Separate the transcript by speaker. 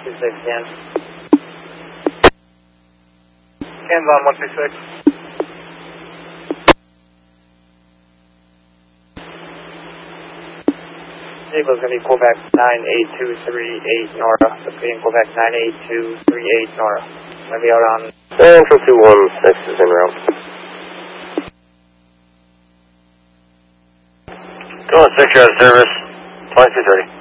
Speaker 1: 126, Jan.
Speaker 2: Hands on 126.
Speaker 1: Vehicle's going to be Quebec 98238 Nora. Repeating Quebec 98238 Nora. Going to be out on...
Speaker 3: Central 216 is en route. Go on 6, you're out of service. 2230.